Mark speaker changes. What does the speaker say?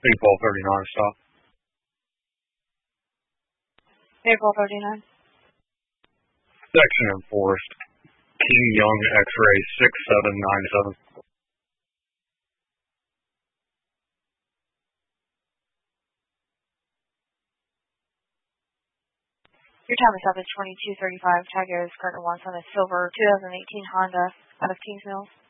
Speaker 1: April 39 stop.
Speaker 2: April 39.
Speaker 1: Section enforced. King Young X-ray 6797.
Speaker 2: Your time is up. It's 22:35. Tag is Gardner Watson, a silver 2018 Honda out of Kings Mills.